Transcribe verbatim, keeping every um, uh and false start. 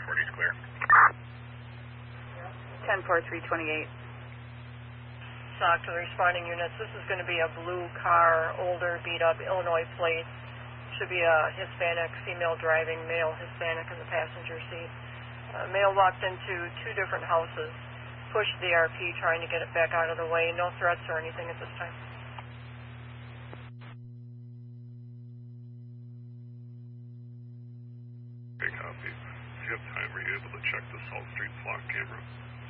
forty is clear. ten four three twenty-eight. Talk to the responding units. This is going to be a blue car, older, beat-up, Illinois plate. Should be a Hispanic, female driving, male Hispanic in the passenger seat. Uh, male walked into two different houses, pushed the R P, trying to get it back out of the way. No threats or anything at this time. Okay, copy. If you have time, are you able to check the South Street flock camera?